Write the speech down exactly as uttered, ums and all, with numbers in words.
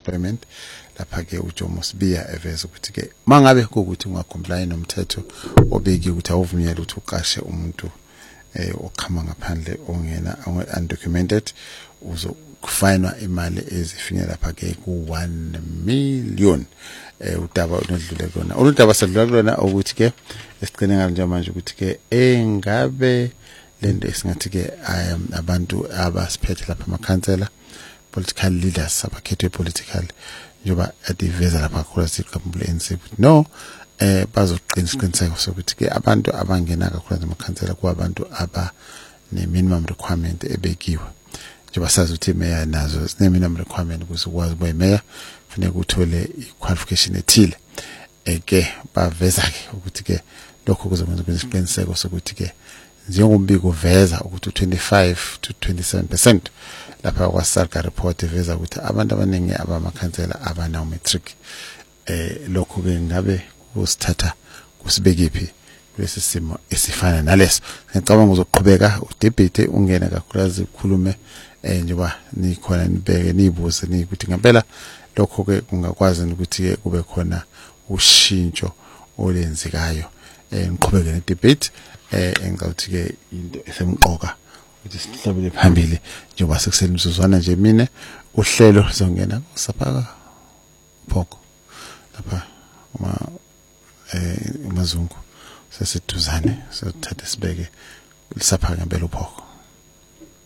employment lapha ke uJomo Sibiya eveza ukuthi ke mangabe ukuthi ungacomply nomthetho obeki ukuthi awuvunyelwe ukuthi uqashe umuntu eh okhama ngaphandle ongena undocumented uzokufinwa imali ezifinya lapha ke ku one million eh udaba onodlule kona oludaba sadlula kulona ukuthi ke esiqine ngalo manje ukuthi ke engabe lento esingathi ke abantu abasiphethe lapha amakhansela political leaders abakhethwe political njoba adiveza lapha khona siqhamulo N C no eh bazoqiniseka sokuthi ke abantu abangena kakhulu amakhansela kuabantu aba ne minimum requirement ebekiwe njoba sazi ukuthi mayor nazo sine minimum requirement ukuthi ukwazi ukuba mayor kufanele uthole iqualification ethile eke baveza ke ukuthi ke lokho kuzokwenza isiqiniseko sokuthi ke njengombiko uveza ukuthi twenty-five to twenty-seven percent lapha kwa SARCA report iveza ukuthi abantu abaningi abamakhansela abana matric eh lokho ke ngabe kusithatha kusibekiphi kulesi simo esifana naleso ngicabanga uzoqhubeka udebate ungena kakhulukazi ukukhulume eh njoba nikhona nibeke nibuze ukuthi ngempela lokho ke kungakwazi ukuthi ke kube khona ushintsho olenzikayo eh ngiqhubeke ne debate eh engawuthi ke into esemqoka ukuthi sihlabele phambili njengoba sekuselimsuzwana nje mina uhlelo sizongena saphaka phoko lapha uma eh umazungu sesiduzane sothatha sibeke lisaphaka ngempela uphoko.